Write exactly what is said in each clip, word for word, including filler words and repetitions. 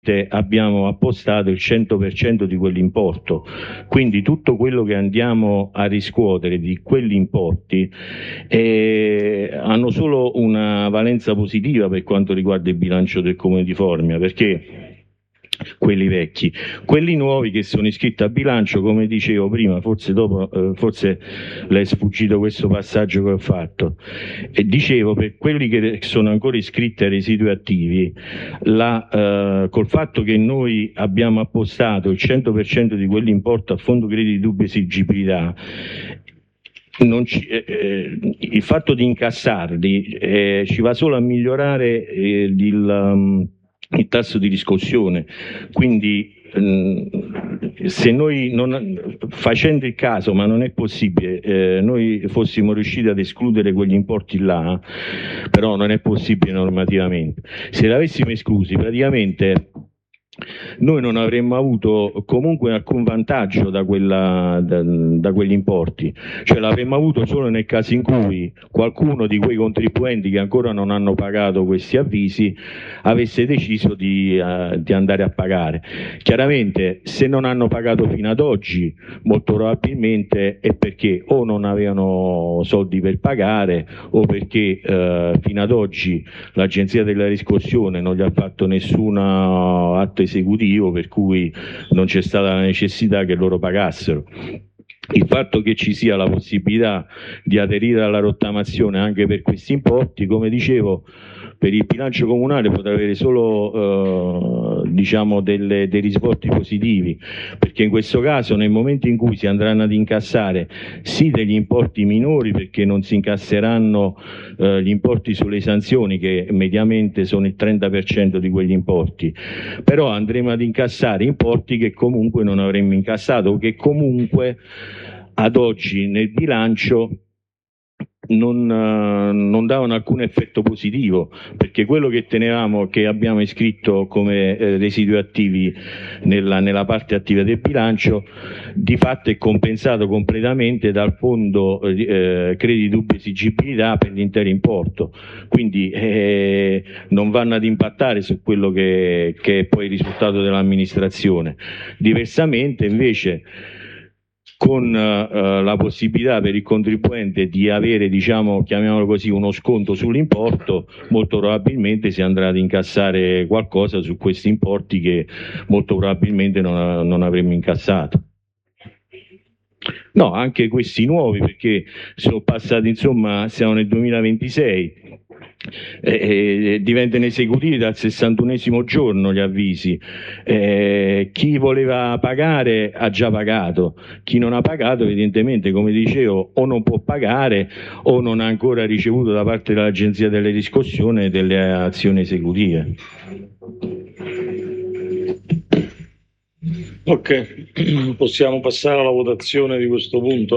abbiamo appostato il cento per cento di quell'importo, quindi tutto quello che andiamo a riscuotere di quegli importi eh, hanno solo una valenza positiva per quanto riguarda il bilancio del Comune di Formia, perché quelli vecchi, quelli nuovi che sono iscritti a bilancio, come dicevo prima, forse dopo eh, forse le è sfuggito questo passaggio che ho fatto, e dicevo, per quelli che sono ancora iscritti ai residui attivi, la, eh, col fatto che noi abbiamo appostato il cento per cento di quell'importo a fondo crediti di dubbia esigibilità, non ci, eh, eh, il fatto di incassarli eh, ci va solo a migliorare eh, il um, il tasso di riscossione, quindi ehm, se noi non, facendo il caso, ma non è possibile, eh, noi fossimo riusciti ad escludere quegli importi là, però non è possibile normativamente. Se l'avessimo esclusi, praticamente noi non avremmo avuto comunque alcun vantaggio da, quella, da, da quegli importi, cioè l'avremmo avuto solo nel caso in cui qualcuno di quei contribuenti che ancora non hanno pagato questi avvisi avesse deciso di, uh, di andare a pagare. Chiaramente se non hanno pagato fino ad oggi, molto probabilmente è perché o non avevano soldi per pagare o perché uh, fino ad oggi l'Agenzia della Riscossione non gli ha fatto nessun atto esecutivo, per cui non c'è stata la necessità che loro pagassero. Il fatto che ci sia la possibilità di aderire alla rottamazione anche per questi importi, come dicevo, per il bilancio comunale potrà avere solo eh, diciamo delle, dei risvolti positivi, perché in questo caso nel momento in cui si andranno ad incassare sì degli importi minori, perché non si incasseranno eh, gli importi sulle sanzioni che mediamente sono il trenta per cento di quegli importi, però andremo ad incassare importi che comunque non avremmo incassato o che comunque ad oggi nel bilancio Non, non davano alcun effetto positivo, perché quello che tenevamo, che abbiamo iscritto come eh, residui attivi nella, nella parte attiva del bilancio, di fatto è compensato completamente dal fondo eh, crediti dubbia esigibilità per l'intero importo, quindi eh, non vanno ad impattare su quello che, che è poi il risultato dell'amministrazione. Diversamente invece, con uh, la possibilità per il contribuente di avere, diciamo, chiamiamolo così, uno sconto sull'importo, molto probabilmente si andrà ad incassare qualcosa su questi importi che molto probabilmente non, non avremmo incassato. No, anche questi nuovi, perché sono passati, insomma, siamo nel duemilaventisei, eh, eh, diventano esecutivi dal sessantunesimo giorno gli avvisi. Eh, chi voleva pagare ha già pagato, chi non ha pagato evidentemente, come dicevo, o non può pagare o non ha ancora ricevuto da parte dell'Agenzia delle Riscossioni delle azioni esecutive. Ok, possiamo passare alla votazione di questo punto?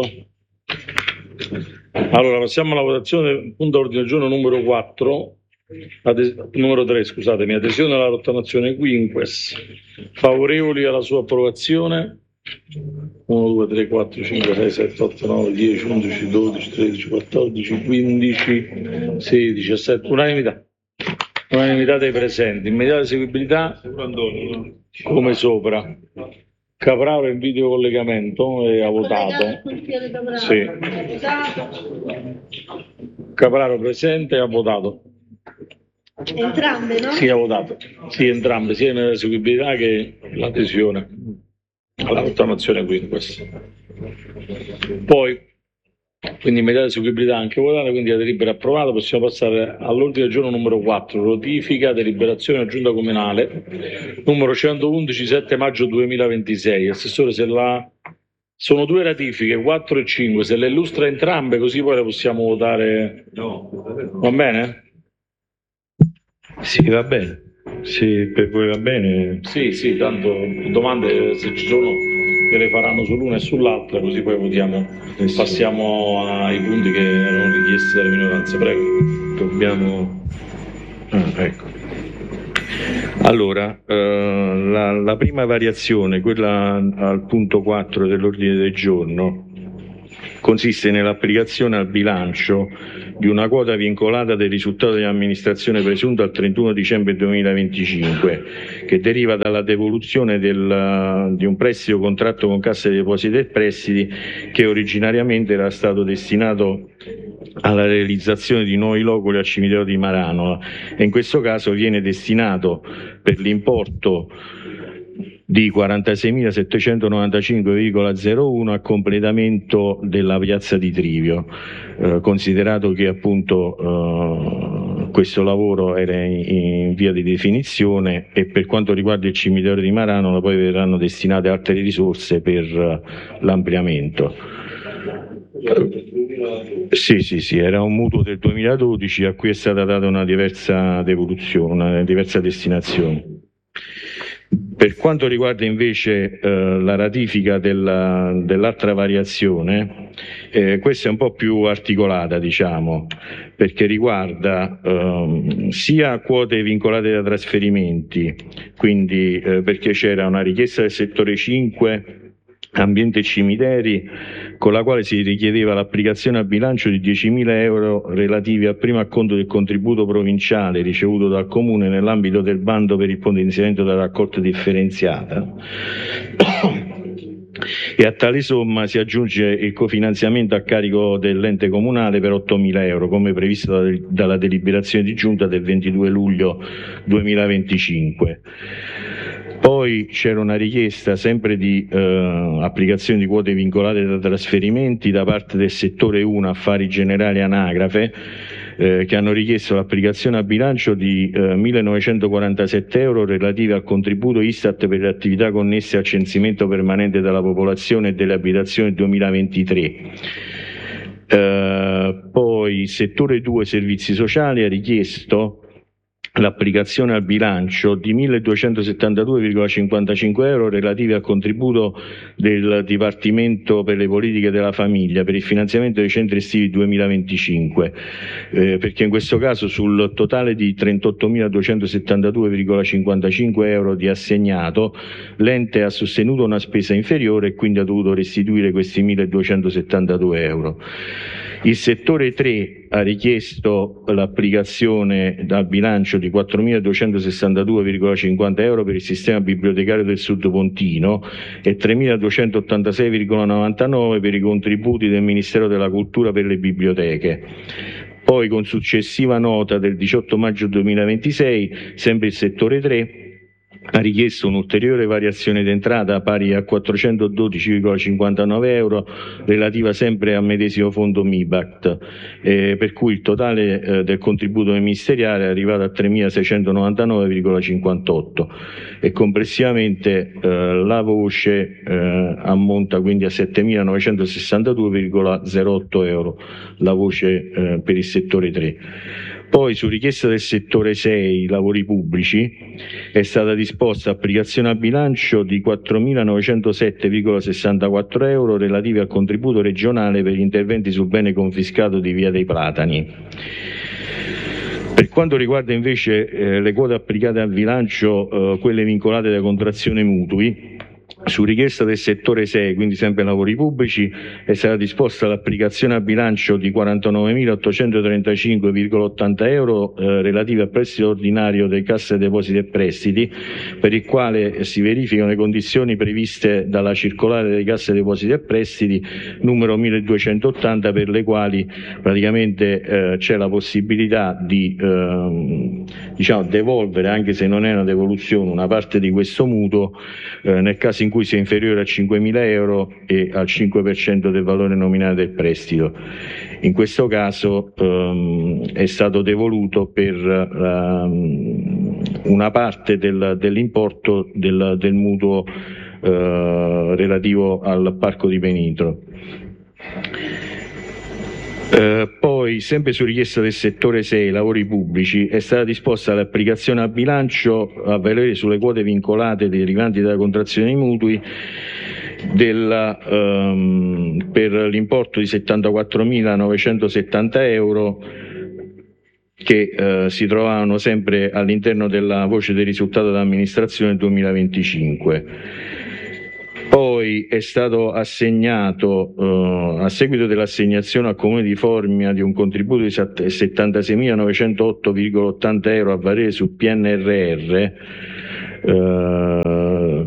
Allora, passiamo alla votazione del punto ordine del giorno numero quattro, numero tre, scusatemi, adesione alla rottamazione Quinques. Favorevoli alla sua approvazione? uno, due, tre, quattro, cinque, sei, sette, otto, nove, dieci, undici, dodici, tredici, quattordici, quindici, sedici, diciassette, unanimità. Unanimità dei presenti. Immediata eseguibilità come sopra. Capraro in videocollegamento e ha votato. Sì. Capraro presente e ha votato. Entrambe, no? Sì, ha votato. Sì, entrambe, sia l'eseguibilità che l'adesione alla rottamazione Quinques. Poi, quindi immediata eseguibilità anche votata, quindi la delibera approvata. Possiamo passare all'ordine del giorno numero quattro, notifica deliberazione a giunta comunale numero centoundici, sette maggio duemilaventisei. Assessore, se la... sono due ratifiche, quattro e cinque, se le illustra entrambe così poi le possiamo votare. No, va bene? Sì, va bene. Sì, per voi va bene? Sì, sì, tanto domande se ci sono che le faranno sull'una e sull'altra, così poi votiamo, eh sì. Passiamo ai punti che erano richiesti dalle minoranze, prego. Dobbiamo... Ah, ecco. Allora, eh, la, la prima variazione, quella al punto quattro dell'ordine del giorno, consiste nell'applicazione al bilancio di una quota vincolata del risultato dell'amministrazione presunto al trentuno dicembre duemilaventicinque, che deriva dalla devoluzione del, di un prestito contratto con Cassa dei Depositi e Prestiti che originariamente era stato destinato alla realizzazione di nuovi loculi al cimitero di Marano, e in questo caso viene destinato per l'importo di quarantaseimilasettecentonovantacinque virgola zero uno a completamento della piazza di Trivio, eh, considerato che appunto eh, questo lavoro era in, in via di definizione, e per quanto riguarda il cimitero di Marano poi verranno destinate altre risorse per uh, l'ampliamento. Sì, sì, sì, era un mutuo del duemiladodici a cui è stata data una diversa devoluzione, una diversa destinazione. Per quanto riguarda invece eh, la ratifica della, dell'altra variazione, eh, questa è un po' più articolata, diciamo, perché riguarda eh, sia quote vincolate da trasferimenti, quindi eh, perché c'era una richiesta del settore cinque, ambiente e cimiteri, con la quale si richiedeva l'applicazione a bilancio di diecimila euro relativi al primo acconto del contributo provinciale ricevuto dal Comune nell'ambito del bando per il potenziamento della raccolta differenziata. E a tale somma si aggiunge il cofinanziamento a carico dell'ente comunale per ottomila euro, come previsto dalla deliberazione di giunta del ventidue luglio duemilaventicinque. Poi c'era una richiesta sempre di eh, applicazione di quote vincolate da trasferimenti da parte del settore uno Affari Generali Anagrafe, eh, che hanno richiesto l'applicazione a bilancio di eh, millenovecentoquarantasette euro relativi al contributo Istat per le attività connesse al censimento permanente della popolazione e delle abitazioni duemilaventitré. Eh, poi il settore due Servizi Sociali ha richiesto l'applicazione al bilancio di milleduecentosettantadue virgola cinquantacinque euro relativi al contributo del Dipartimento per le politiche della famiglia per il finanziamento dei centri estivi duemilaventicinque, eh, perché in questo caso sul totale di trentottomiladuecentosettantadue virgola cinquantacinque euro di assegnato l'ente ha sostenuto una spesa inferiore e quindi ha dovuto restituire questi milleduecentosettantadue euro. Il settore tre ha richiesto l'applicazione dal bilancio di quattromiladuecentosessantadue virgola cinquanta euro per il sistema bibliotecario del Sud Pontino e tremiladuecentottantasei virgola novantanove per i contributi del Ministero della Cultura per le biblioteche. Poi, con successiva nota del diciotto maggio duemilaventisei, sempre il settore tre ha richiesto un'ulteriore variazione d'entrata pari a quattrocentododici virgola cinquantanove euro relativa sempre al medesimo fondo M I B A T, eh, per cui il totale eh, del contributo ministeriale è arrivato a tremilaseicentonovantanove virgola cinquantotto e complessivamente eh, la voce eh, ammonta quindi a settemilanovecentossantadue virgola zero otto euro, la voce eh, per il settore tre. Poi, su richiesta del settore sei, lavori pubblici, è stata disposta applicazione a bilancio di quattromilanovecentosette virgola sessantaquattro euro relativi al contributo regionale per gli interventi sul bene confiscato di Via dei Platani. Per quanto riguarda invece eh, le quote applicate al bilancio, eh, quelle vincolate da contrazione mutui, su richiesta del settore sei, quindi sempre lavori pubblici, è stata disposta l'applicazione a bilancio di quarantanovemilaottocentotrentacinque virgola ottanta euro eh, relativi al prestito ordinario dei Cassa Depositi e Prestiti, per il quale si verificano le condizioni previste dalla circolare dei Cassa Depositi e Prestiti numero milleduecentottanta, per le quali praticamente eh, c'è la possibilità di eh, diciamo, devolvere, anche se non è una devoluzione, una parte di questo mutuo eh, nel caso in cui sia inferiore a cinquemila euro e al cinque per cento del valore nominale del prestito. In questo caso ehm, è stato devoluto per ehm, una parte del, dell'importo del, del mutuo eh, relativo al Parco di Penitro. Eh, poi, sempre su richiesta del settore sei, lavori pubblici, è stata disposta l'applicazione a bilancio a valere sulle quote vincolate derivanti dalla contrazione dei mutui della, ehm, per l'importo di settantaquattromilanovecentosessanta euro che eh, si trovavano sempre all'interno della voce del risultato dell'amministrazione duemilaventicinque. Poi è stato assegnato, eh, a seguito dell'assegnazione al Comune di Formia di un contributo di settantaseimilanovecentootto virgola ottanta euro a valere sul P N R R, eh,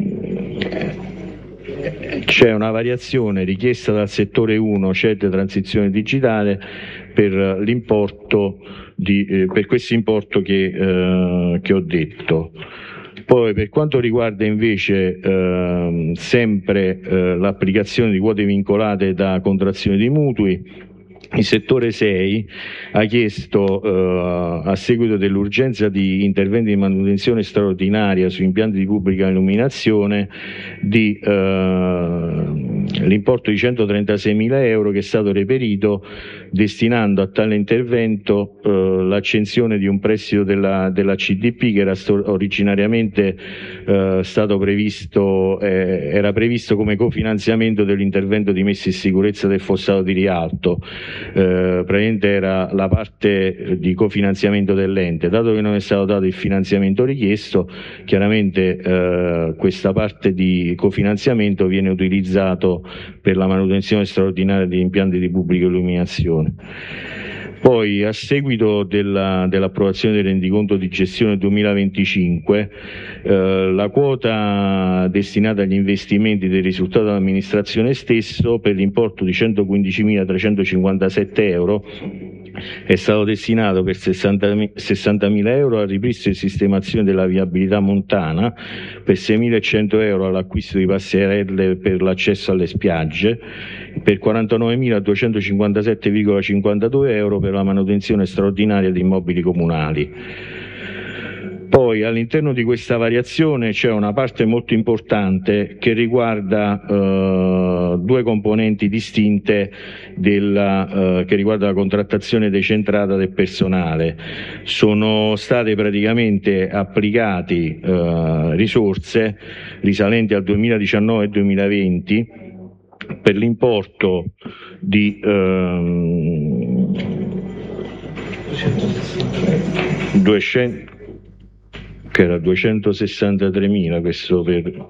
c'è una variazione richiesta dal settore uno C E D Transizione Digitale per l'importo di, eh, per questo importo che, eh, che ho detto. Poi per quanto riguarda invece eh, sempre eh, l'applicazione di quote vincolate da contrazione di mutui, il settore sei ha chiesto, eh, a seguito dell'urgenza di interventi di manutenzione straordinaria su impianti di pubblica illuminazione, di eh, l'importo di centotrentaseimila euro che è stato reperito, destinando a tale intervento eh, l'accensione di un prestito della, della C D P che era originariamente eh, stato previsto, eh, era previsto come cofinanziamento dell'intervento di messa in sicurezza del fossato di Rialto. Eh, praticamente era la parte di cofinanziamento dell'ente. Dato che non è stato dato il finanziamento richiesto, chiaramente eh, questa parte di cofinanziamento viene utilizzato per la manutenzione straordinaria degli impianti di pubblica illuminazione. Poi, a seguito della, dell'approvazione del rendiconto di gestione duemilaventicinque, eh, la quota destinata agli investimenti del risultato dell'amministrazione stesso, per l'importo di centoquindicimilatrecentocinquantasette euro, è stato destinato per sessantamila euro al ripristino e sistemazione della viabilità montana, per seimilacento euro all'acquisto di passerelle per l'accesso alle spiagge, per quarantanovemiladuecentocinquantasette virgola cinquantadue euro per la manutenzione straordinaria di immobili comunali. Poi all'interno di questa variazione c'è una parte molto importante che riguarda eh, due componenti distinte della, eh, che riguarda la contrattazione decentrata del personale. Sono state praticamente applicati eh, risorse risalenti al duemiladiciannove e duemilaventi per l'importo di ehm, duecento, che era duecentosessantatremila, questo per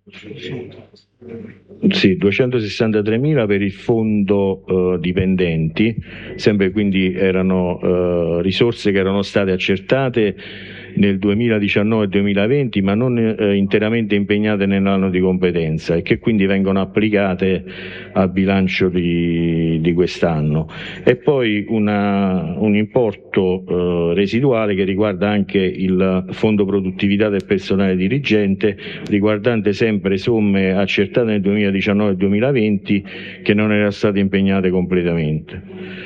sì, duecentosessantatremila per il fondo eh, dipendenti, sempre, quindi erano eh, risorse che erano state accertate nel duemiladiciannove e duemilaventi, ma non eh, interamente impegnate nell'anno di competenza, e che quindi vengono applicate al bilancio di, di quest'anno. E poi una, un importo eh, residuale che riguarda anche il fondo produttività del personale dirigente, riguardante sempre somme accertate nel duemiladiciannove e duemilaventi che non erano state impegnate completamente.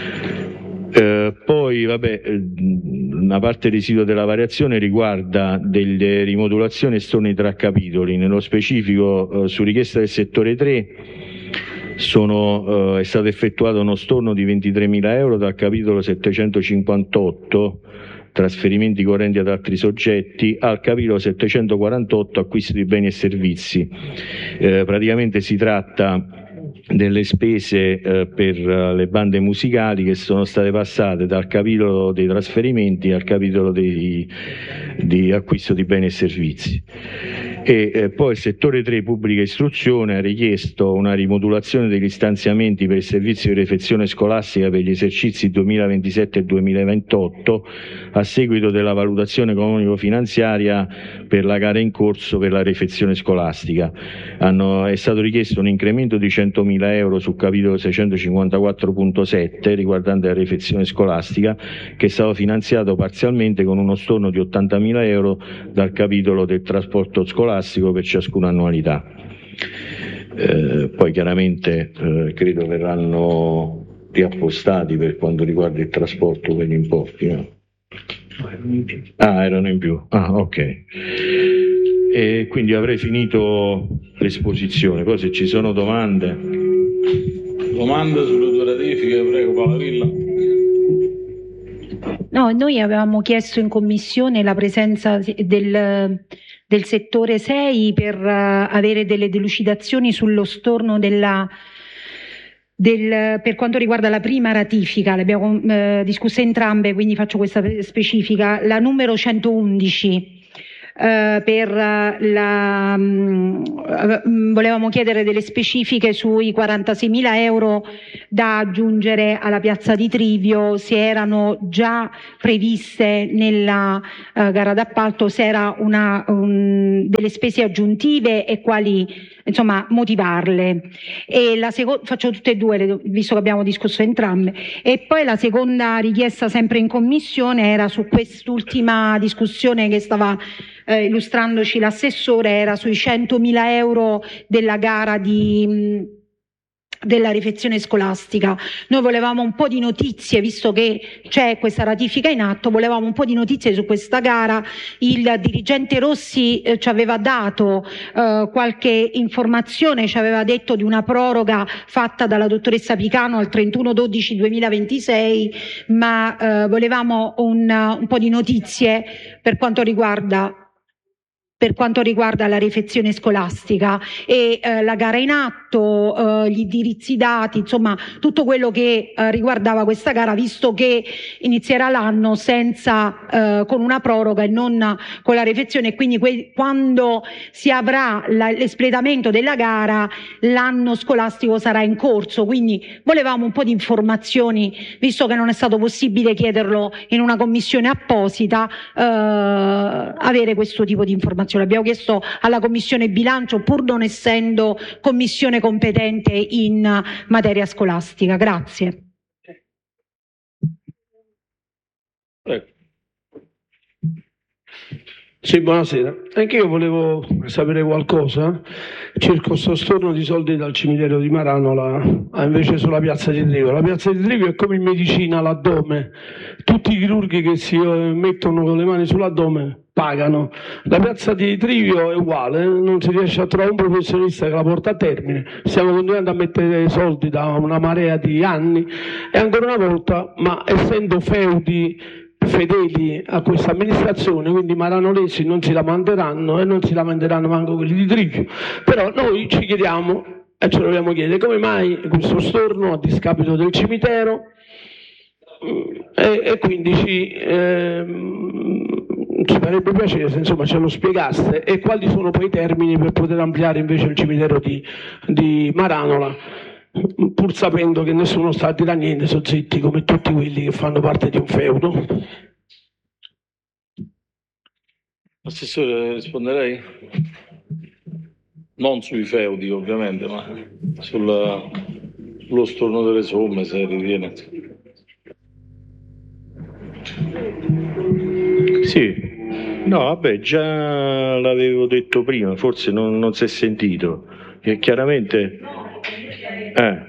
Eh, poi vabbè, una parte residua della variazione riguarda delle rimodulazioni e storni tra capitoli. Nello specifico, eh, su richiesta del settore tre sono, eh, è stato effettuato uno storno di ventitremila euro dal capitolo settecentocinquantotto trasferimenti correnti ad altri soggetti al capitolo settecentoquarantotto acquisto di beni e servizi. Eh, praticamente si tratta delle spese eh, per uh, le bande musicali che sono state passate dal capitolo dei trasferimenti al capitolo dei, di acquisto di beni e servizi. E eh, poi il settore tre pubblica istruzione ha richiesto una rimodulazione degli stanziamenti per il servizio di refezione scolastica per gli esercizi duemilaventisette e duemilaventotto, a seguito della valutazione economico-finanziaria per la gara in corso per la refezione scolastica. Hanno, è stato richiesto un incremento di centomila euro sul capitolo seicentocinquantaquattro punto sette riguardante la refezione scolastica, che è stato finanziato parzialmente con uno storno di ottantamila euro dal capitolo del trasporto scolastico per ciascuna annualità. Eh, poi chiaramente eh, credo verranno riappostati per quanto riguarda il trasporto quegli importi, no? Ah, erano in più. Ah, ok. E quindi avrei finito l'esposizione. Poi se ci sono domande. Domande sulle due ratifiche, prego Palavilla. No, noi avevamo chiesto in commissione la presenza del, del settore sei per uh, avere delle delucidazioni sullo storno della, del, per quanto riguarda la prima ratifica. Le abbiamo uh, discusse entrambe, quindi faccio questa specifica. La numero centoundici uh, per uh, la, um, eh, volevamo chiedere delle specifiche sui quarantaseimila euro da aggiungere alla piazza di Trivio, se erano già previste nella eh, gara d'appalto, se era una, um, delle spese aggiuntive e quali, insomma, motivarle. E la seconda, faccio tutte e due, visto che abbiamo discusso entrambe. E poi la seconda richiesta, sempre in commissione, era su quest'ultima discussione che stava eh, illustrandoci l'assessore, era sui centomila euro della gara di... Mh, della riflessione scolastica. Noi volevamo un po' di notizie, visto che c'è questa ratifica in atto, volevamo un po' di notizie su questa gara. Il dirigente Rossi eh, ci aveva dato eh, qualche informazione, ci aveva detto di una proroga fatta dalla dottoressa Picano al trentuno dodici duemilaventisei, ma eh, volevamo un, un po' di notizie per quanto riguarda per quanto riguarda la riflessione scolastica e eh, la gara in atto, eh, gli indirizzi dati, insomma tutto quello che eh, riguardava questa gara, visto che inizierà l'anno senza eh, con una proroga e non con la riflessione, e quindi que- quando si avrà la- l'espletamento della gara l'anno scolastico sarà in corso, quindi volevamo un po' di informazioni, visto che non è stato possibile chiederlo in una commissione apposita, eh, avere questo tipo di informazioni. Abbiamo chiesto alla Commissione Bilancio, pur non essendo commissione competente in materia scolastica. Grazie. Prego. Sì, buonasera. Anche io volevo sapere qualcosa circa questo storno di soldi dal cimitero di Maranola invece sulla piazza di Trivio. La piazza di Trivio è come in medicina, l'addome. Tutti i chirurghi che si mettono con le mani sull'addome pagano. La piazza di Trivio è uguale, non si riesce a trovare un professionista che la porta a termine. Stiamo continuando a mettere soldi da una marea di anni e ancora una volta, ma essendo feudi fedeli a questa amministrazione, quindi i maranolesi non si lamenteranno e non si lamenteranno manco quelli di Trivio. Però noi ci chiediamo e ce lo dobbiamo chiedere come mai questo storno a discapito del cimitero, e, e quindi ci, ehm, ci farebbe piacere se insomma ce lo spiegaste, e quali sono poi i termini per poter ampliare invece il cimitero di, di Maranola, pur sapendo che nessuno sta a dire niente, sono zitti come tutti quelli che fanno parte di un feudo. Assessore, risponderei? Non sui feudi ovviamente, ma sul, sullo storno delle somme, se ritiene. Sì, no, vabbè, già l'avevo detto prima, forse non, non si è sentito, che chiaramente... Eh.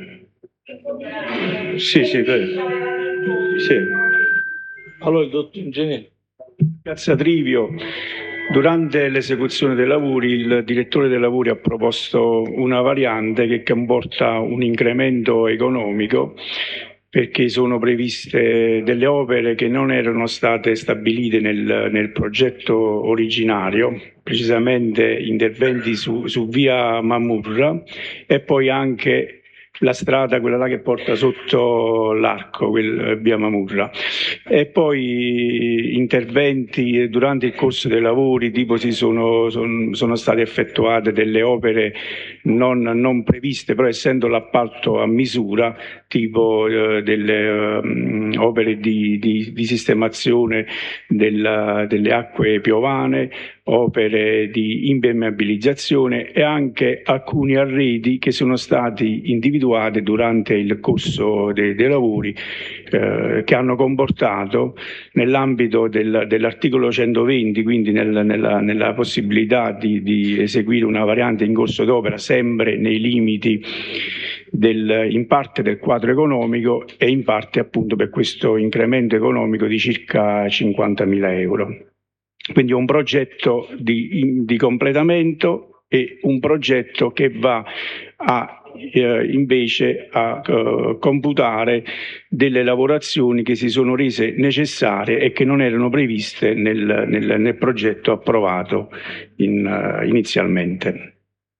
Sì, sì, prego. Sì. Allora il dottor ingegnere. Piazza Trivio, durante l'esecuzione dei lavori il direttore dei lavori ha proposto una variante che comporta un incremento economico, perché sono previste delle opere che non erano state stabilite nel, nel progetto originario, precisamente interventi su, su via Mamurra e poi anche la strada, quella là che porta sotto l'arco, quel, via Mamurra, e poi interventi durante il corso dei lavori, tipo si sono, son, sono state effettuate delle opere non, non previste, però essendo l'appalto a misura, tipo eh, delle um, opere di, di, di sistemazione della, delle acque piovane, opere di impermeabilizzazione e anche alcuni arredi che sono stati individuati durante il corso dei, dei lavori, eh, che hanno comportato nell'ambito del, dell'articolo centoventi, quindi nel, nella, nella possibilità di, di eseguire una variante in corso d'opera sempre nei limiti del, in parte del quadro economico e in parte appunto per questo incremento economico di circa cinquantamila euro. Quindi un progetto di, di completamento e un progetto che va a, eh, invece a eh, computare delle lavorazioni che si sono rese necessarie e che non erano previste nel, nel, nel progetto approvato in, uh, inizialmente.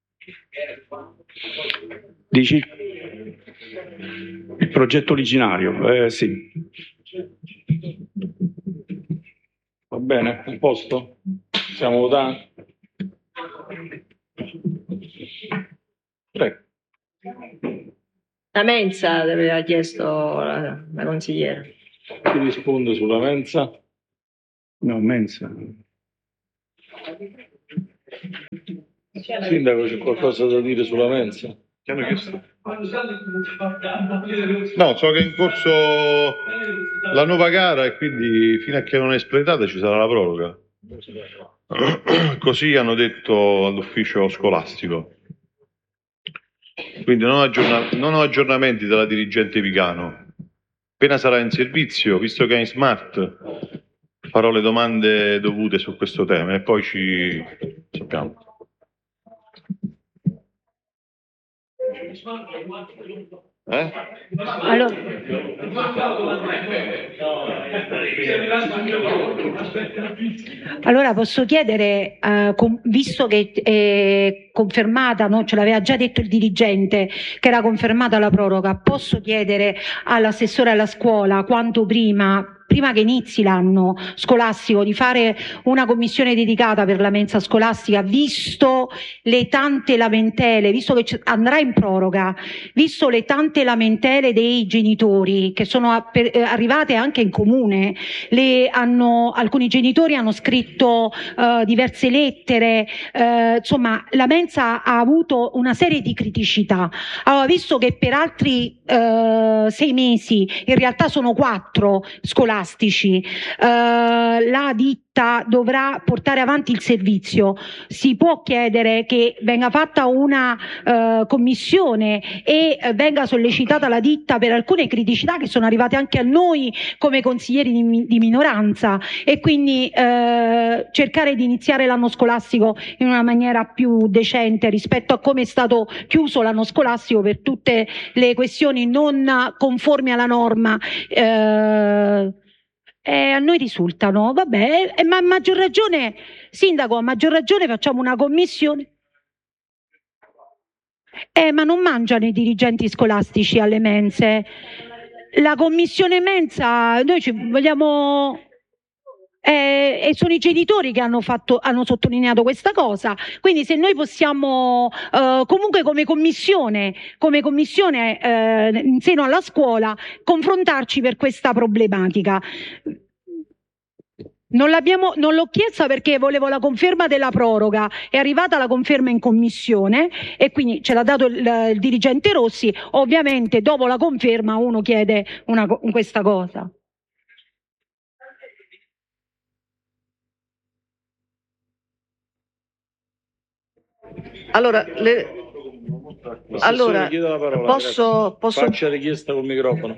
Dici il progetto originario? Eh, sì. Va bene, a posto? Siamo votati? La mensa aveva chiesto la, la consigliera. Chi risponde sulla mensa? No, mensa. Sindaco, c'è qualcosa da dire sulla mensa? Che hanno chiesto? No, so che è in corso la nuova gara e quindi fino a che non è espletata ci sarà la proroga. Così hanno detto all'ufficio scolastico. Quindi non ho, aggiorna- non ho aggiornamenti dalla dirigente Vigano. Appena sarà in servizio, visto che è in smart, farò le domande dovute su questo tema e poi ci sappiamo. Eh? Allora, allora posso chiedere, eh, com- visto che è confermata, no, ce l'aveva già detto il dirigente che era confermata la proroga, posso chiedere all'assessore alla scuola quanto prima prima che inizi l'anno scolastico di fare una commissione dedicata per la mensa scolastica, visto le tante lamentele, visto che c- andrà in proroga, visto le tante lamentele dei genitori che sono a- per- eh, arrivate anche in comune, le hanno, alcuni genitori hanno scritto eh, diverse lettere, eh, insomma la mensa ha avuto una serie di criticità. Allora, visto che per altri eh, sei mesi, in realtà sono quattro scolastici, eh, la ditta dovrà portare avanti il servizio, si può chiedere che venga fatta una eh, commissione e eh, venga sollecitata la ditta per alcune criticità che sono arrivate anche a noi come consiglieri di, di minoranza, e quindi eh, cercare di iniziare l'anno scolastico in una maniera più decente rispetto a come è stato chiuso l'anno scolastico per tutte le questioni non conformi alla norma. Eh, eh, a noi risultano, vabbè, eh, ma a maggior ragione, sindaco, a maggior ragione facciamo una commissione. Eh, ma non mangiano i dirigenti scolastici alle mense. La commissione mensa, noi ci vogliamo. Eh, e sono i genitori che hanno, fatto, hanno sottolineato questa cosa, quindi se noi possiamo eh, comunque come commissione, come commissione eh, in seno alla scuola confrontarci per questa problematica. Non, l'abbiamo, non l'ho chiesta perché volevo la conferma della proroga, è arrivata la conferma in commissione e quindi ce l'ha dato il, il dirigente Rossi, ovviamente dopo la conferma uno chiede una, questa cosa. Allora, le... allora parola, posso, posso, faccia richiesta col microfono.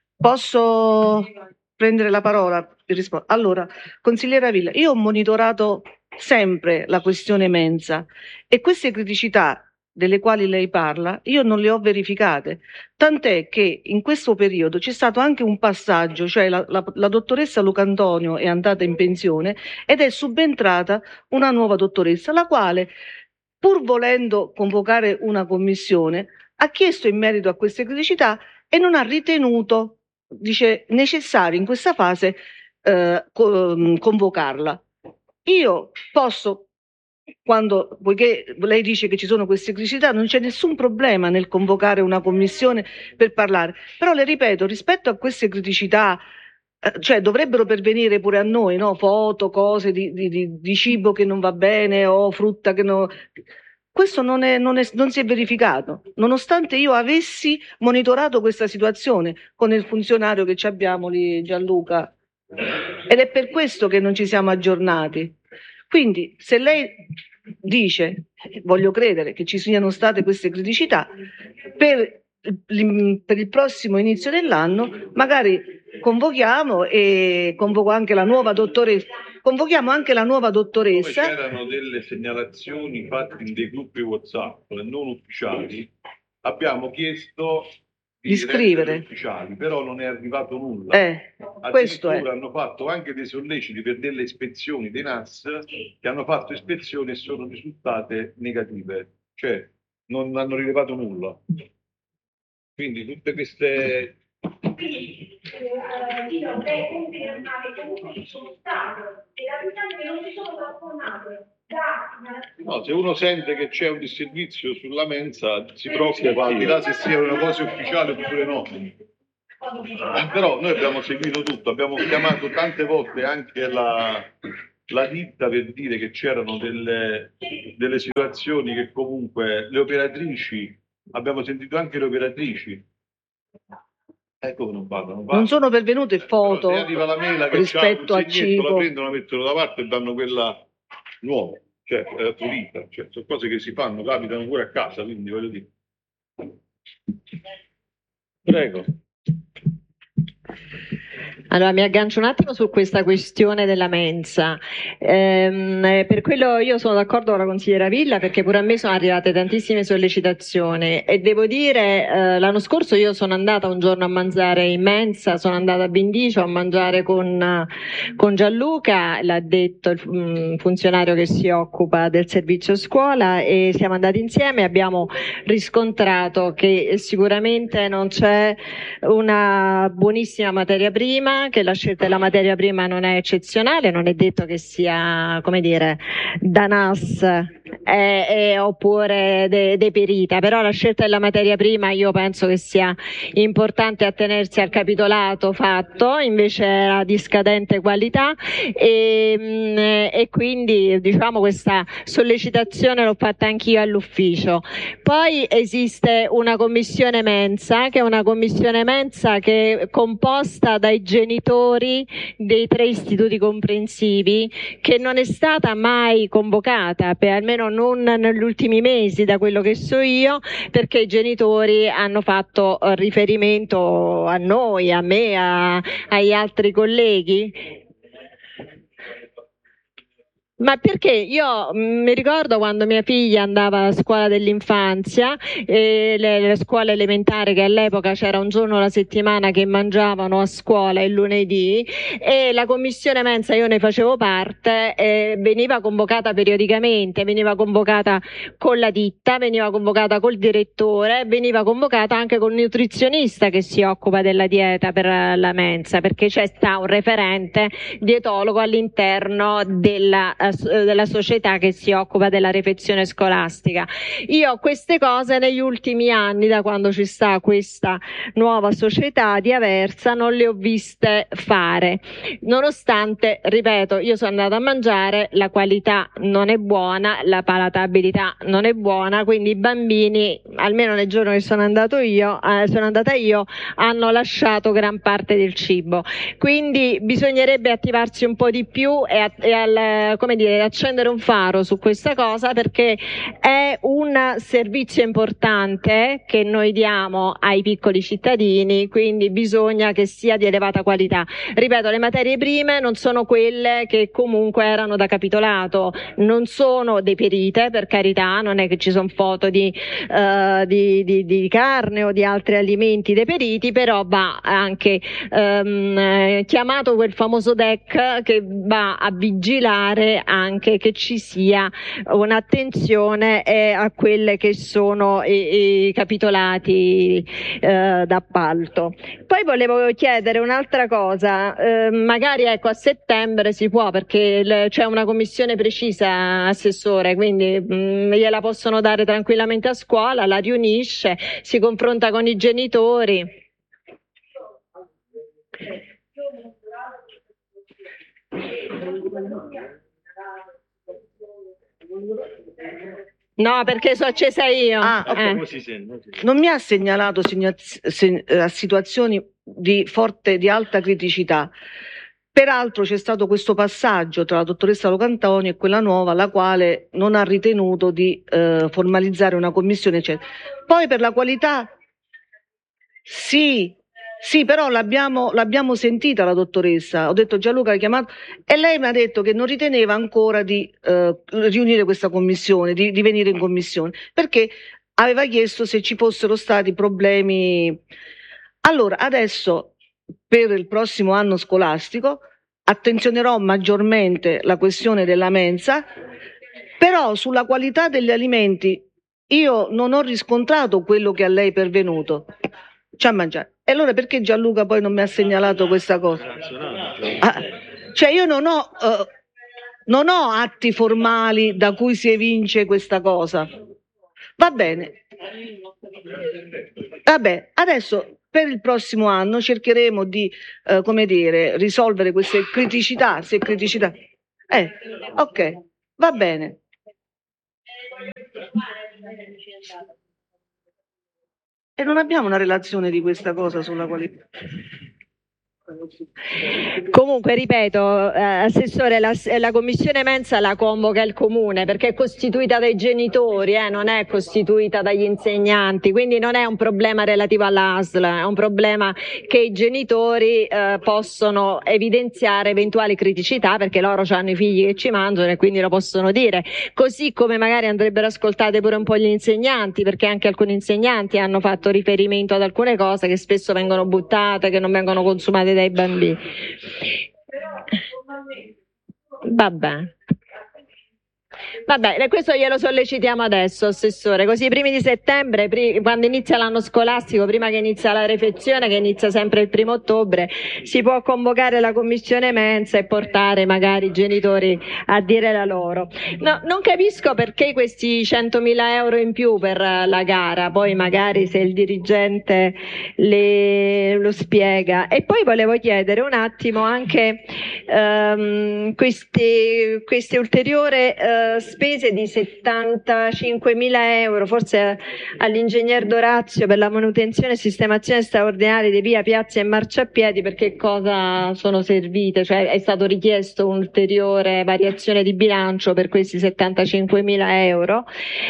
Posso prendere la parola? Allora, consigliera Villa, io ho monitorato sempre la questione mensa e queste criticità delle quali lei parla io non le ho verificate, tant'è che in questo periodo c'è stato anche un passaggio, cioè la, la, la dottoressa Lucantonio è andata in pensione ed è subentrata una nuova dottoressa, la quale, pur volendo convocare una commissione, ha chiesto in merito a queste criticità e non ha ritenuto, dice, necessario in questa fase eh, convocarla. Io posso, quando, poiché lei dice che ci sono queste criticità, non c'è nessun problema nel convocare una commissione per parlare, però le ripeto, rispetto a queste criticità, eh, cioè dovrebbero pervenire pure a noi, no? Foto, cose di, di, di, di cibo che non va bene o frutta che non... Questo non, è, non, è, non si è verificato, nonostante io avessi monitorato questa situazione con il funzionario che ci abbiamo lì, Gianluca, ed è per questo che non ci siamo aggiornati. Quindi se lei dice, voglio credere che ci siano state queste criticità, per, per il prossimo inizio dell'anno magari convochiamo e convoco anche la nuova dottoressa. Convochiamo anche la nuova dottoressa. Come c'erano delle segnalazioni fatte in dei gruppi WhatsApp non ufficiali, abbiamo chiesto di, di scrivere ufficiali, però non è arrivato nulla. Eh, questo è. Hanno fatto anche dei solleciti per delle ispezioni dei N A S che hanno fatto ispezioni e sono risultate negative, cioè non hanno rilevato nulla. Quindi tutte queste... Quindi io dovrei confermare che comunque ci sono state e la verità è che non si sono trasformate No, se uno sente che c'è un disservizio sulla mensa si preoccupa, al di là se sia una cosa ufficiale oppure no. Però noi abbiamo seguito tutto, abbiamo chiamato tante volte anche la, la ditta per dire che c'erano delle, delle situazioni che comunque le operatrici, abbiamo sentito anche le operatrici. Ecco che non vanno, non vanno. Non sono pervenute foto se arriva la mela che rispetto al cibo. La prendono, la mettono da parte e danno quella nuova, cioè eh, pulita, cioè, sono cose che si fanno, capitano pure a casa, quindi voglio dire. Prego. Allora, mi aggancio un attimo su questa questione della mensa. Ehm, per quello io sono d'accordo con la consigliera Villa, perché pure a me sono arrivate tantissime sollecitazioni e devo dire, eh, l'anno scorso io sono andata un giorno a mangiare in mensa, sono andata a Vindicio a mangiare con, con Gianluca, l'ha detto il um, funzionario che si occupa del servizio scuola, e siamo andati insieme e abbiamo riscontrato che sicuramente non c'è una buonissima materia prima, che la scelta della materia prima non è eccezionale, non è detto che sia, come dire, da N A S eh, eh, oppure de, deperita, però la scelta della materia prima io penso che sia importante attenersi al capitolato fatto, invece era di scadente qualità, e, e quindi diciamo questa sollecitazione l'ho fatta anch'io all'ufficio. Poi esiste una commissione mensa, che è una commissione mensa che è composta dai genitori dei tre istituti comprensivi, che non è stata mai convocata, per almeno non negli ultimi mesi da quello che so io, perché i genitori hanno fatto riferimento a noi, a me, a, agli altri colleghi. Ma perché io mi ricordo quando mia figlia andava alla scuola dell'infanzia, e le, le scuole elementari, che all'epoca c'era un giorno alla settimana che mangiavano a scuola il lunedì, e la commissione mensa, io ne facevo parte, e veniva convocata periodicamente, veniva convocata con la ditta, veniva convocata col direttore, veniva convocata anche col nutrizionista che si occupa della dieta per la mensa, perché c'è sta un referente dietologo all'interno della della società che si occupa della refezione scolastica. Io queste cose negli ultimi anni, da quando ci sta questa nuova società di Aversa, non le ho viste fare, nonostante, ripeto, io sono andata a mangiare, la qualità non è buona, la palatabilità non è buona, quindi i bambini, almeno nel giorno che sono andato io, eh, sono andata io, hanno lasciato gran parte del cibo. Quindi bisognerebbe attivarsi un po' di più e, a, e al, come dire, accendere un faro su questa cosa, perché è un servizio importante che noi diamo ai piccoli cittadini, quindi bisogna che sia di elevata qualità. Ripeto, le materie prime non sono quelle che comunque erano da capitolato, non sono deperite, per carità, non è che ci sono foto di, uh, di, di, di carne o di altri alimenti deperiti, però va anche um, chiamato quel famoso D E C che va a vigilare anche che ci sia un'attenzione eh, a quelle che sono i, i capitolati eh, d'appalto. Poi volevo chiedere un'altra cosa, eh, magari ecco a settembre si può, perché c'è una commissione precisa, assessore, quindi mh, gliela possono dare tranquillamente a scuola, la riunisce, si confronta con i genitori. No, perché sono accesa io. Ah, eh. Non mi ha segnalato signor, se, eh, situazioni di forte, di alta criticità. Peraltro c'è stato questo passaggio tra la dottoressa Locantoni e quella nuova, la quale non ha ritenuto di eh, formalizzare una commissione, eccetera. Poi per la qualità, sì. Sì, però l'abbiamo, l'abbiamo sentita la dottoressa, ho detto Gianluca l'ha chiamato e lei mi ha detto che non riteneva ancora di eh, riunire questa commissione, di, di venire in commissione, perché aveva chiesto se ci fossero stati problemi. Allora, adesso per il prossimo anno scolastico attenzionerò maggiormente la questione della mensa, però sulla qualità degli alimenti io non ho riscontrato quello che a lei è pervenuto. C'ha mangiato. E allora perché Gianluca poi non mi ha segnalato questa cosa? Ah, cioè io non ho uh, non ho atti formali da cui si evince questa cosa. Va bene. Vabbè, adesso per il prossimo anno cercheremo di, eh, come dire, risolvere queste criticità, se criticità. Eh, ok, va bene. E non abbiamo una relazione di questa cosa sulla qualità. Comunque, ripeto, eh, Assessore, la, la commissione mensa la convoca il comune perché è costituita dai genitori, eh, non è costituita dagli insegnanti, quindi non è un problema relativo all'A S L, è un problema che i genitori eh, possono evidenziare eventuali criticità perché loro hanno i figli che ci mangiano e quindi lo possono dire, così come magari andrebbero ascoltate pure un po' gli insegnanti, perché anche alcuni insegnanti hanno fatto riferimento ad alcune cose che spesso vengono buttate, che non vengono consumate dai bambini. Vabbè. Vabbè, questo glielo sollecitiamo adesso, Assessore, così i primi di settembre, quando inizia l'anno scolastico, prima che inizia la refezione, che inizia sempre il primo ottobre, si può convocare la commissione mensa e portare magari i genitori a dire la loro. No, non capisco perché questi centomila euro in più per la gara, poi magari se il dirigente le, lo spiega. E poi volevo chiedere un attimo anche um, queste, queste ulteriori uh, spese di settantacinquemila euro, forse all'ingegner Dorazio, per la manutenzione e sistemazione straordinaria di via, piazze e marciapiedi, per che cosa sono servite? Cioè è stato richiesto un'ulteriore variazione di bilancio per questi settantacinquemila euro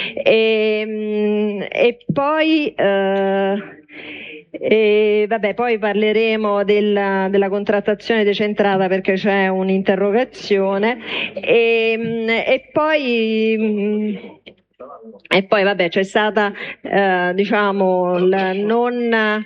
e, e poi eh, E vabbè, poi parleremo della, della contrattazione decentrata perché c'è un'interrogazione e, e poi e poi vabbè c'è stata eh, diciamo la non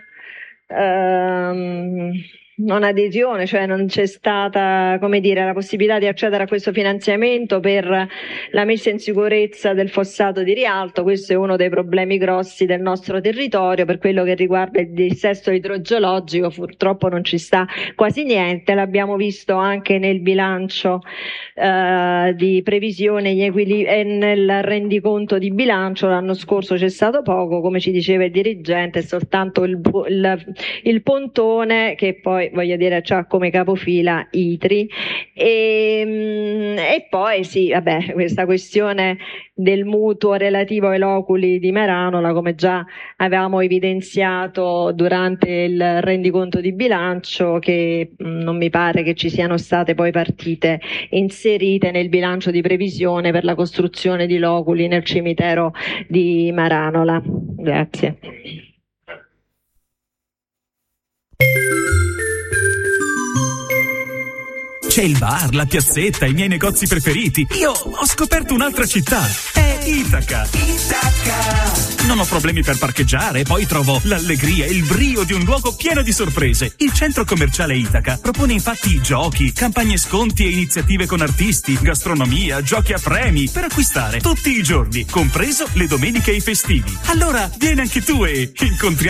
ehm, non adesione, cioè non c'è stata, come dire, la possibilità di accedere a questo finanziamento per la messa in sicurezza del fossato di Rialto. Questo è uno dei problemi grossi del nostro territorio. Per quello che riguarda il dissesto idrogeologico purtroppo non ci sta quasi niente, l'abbiamo visto anche nel bilancio eh, di previsione e nel rendiconto di bilancio. L'anno scorso c'è stato poco, come ci diceva il dirigente, è soltanto il, il, il pontone che poi voglio dire c'ha come capofila I T R I e, e poi sì vabbè questa questione del mutuo relativo ai loculi di Maranola, come già avevamo evidenziato durante il rendiconto di bilancio, che mh, non mi pare che ci siano state poi partite inserite nel bilancio di previsione per la costruzione di loculi nel cimitero di Maranola. Grazie. C'è il bar, la piazzetta, i miei negozi preferiti. Io ho scoperto un'altra città. È Itaca. Itaca. Non ho problemi per parcheggiare, poi trovo l'allegria e il brio di un luogo pieno di sorprese. Il centro commerciale Itaca propone infatti giochi, campagne sconti e iniziative con artisti, gastronomia, giochi a premi per acquistare tutti i giorni, compreso le domeniche e i festivi. Allora vieni anche tu e incontriamo